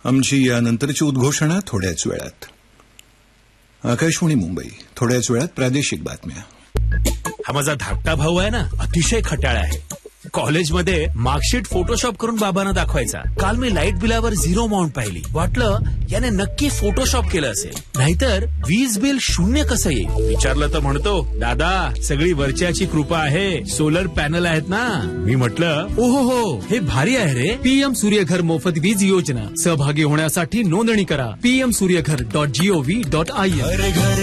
आमची यानंतरची उद्घोषणा थोड्याच वेळात. आकाशवाणी मुंबई. थोड्याच वेळात प्रादेशिक बातम्या. हा माझा धाकटा भाऊ आहे ना, अतिशय खट्याळ आहे. कॉलेजमध्ये मार्कशीट फोटोशॉप करून बाबांना दाखवायचा. काल मी लाईट बिलावर 0 अमाऊंट पाहिली. वाटलं याने नक्की फोटोशॉप केलं असेल, नाहीतर वीज बिल 0 कसं येईल. विचारलं तर म्हणतो, दादा सगळी वरच्याची कृपा आहे, सोलर पॅनल आहेत ना. मी म्हटलं ओहो हो, हे भारी आहे रे. पीएम सूर्यघर मोफत वीज योजना. सहभागी होण्यासाठी नोंदणी करा. pmsuryaghar.gov.in.